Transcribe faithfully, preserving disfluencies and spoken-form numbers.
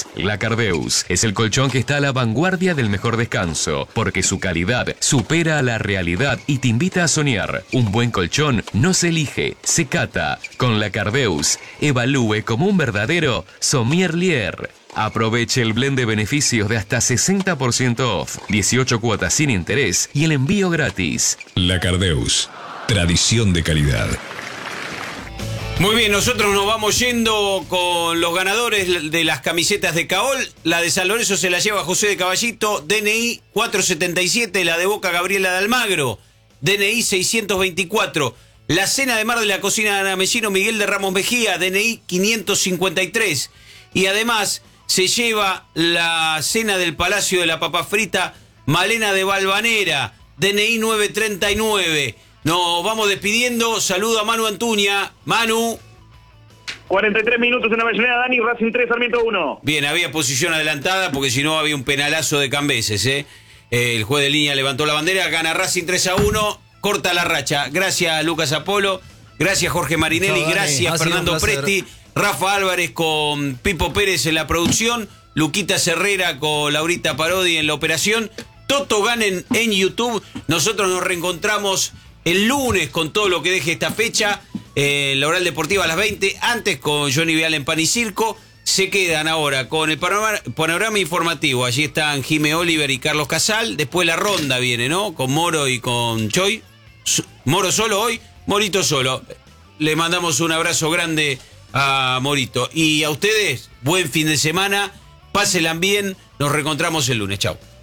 Cardeus. La Cardeus es el colchón que está a la vanguardia del mejor descanso, porque su calidad supera a la realidad y te invita a soñar. Un buen colchón no se elige, se cata. Con la Cardeus, evalúe como un verdadero sommelier. Aproveche el blend de beneficios de hasta sesenta por ciento off, dieciocho cuotas sin interés y el envío gratis. La Cardeus, tradición de calidad. Muy bien, nosotros nos vamos yendo con los ganadores de las camisetas de Caol. La de San Lorenzo se la lleva José de Caballito, D N I cuatrocientos setenta y siete, la de Boca Gabriela de Almagro, D N I seiscientos veinticuatro. La cena de Mar de la Cocina de Ana Mesino, Miguel de Ramos Mejía, D N I quinientos cincuenta y tres. Y además se lleva la cena del Palacio de la Papa Frita, Malena de Valvanera, D N I novecientos treinta y nueve. Nos vamos despidiendo. Saludo a Manu Antuña. Manu. cuarenta y tres minutos en Avellaneda, Dani, Racing tres, Sarmiento uno. Bien, había posición adelantada porque si no había un penalazo de Cambeses, ¿eh? El juez de línea levantó la bandera, gana Racing tres a uno, corta la racha. Gracias Lucas Apolo, gracias Jorge Marinelli, Chau, gracias Fernando Presti, Rafa Álvarez con Pipo Pérez en la producción, Luquita Herrera con Laurita Parodi en la operación. Toto Ganen en YouTube. Nosotros nos reencontramos el lunes con todo lo que deje esta fecha, eh, la Oral Deportiva a las veinte, antes con Johnny Vial en Pan y Circo. Se quedan ahora con el panorama, panorama informativo. Allí están Jimé Oliver y Carlos Casal. Después la ronda viene, ¿no? Con Moro y con Choi. Moro solo hoy, Morito solo. Le mandamos un abrazo grande a Morito. Y a ustedes, buen fin de semana. Pásenla bien. Nos reencontramos el lunes. Chau.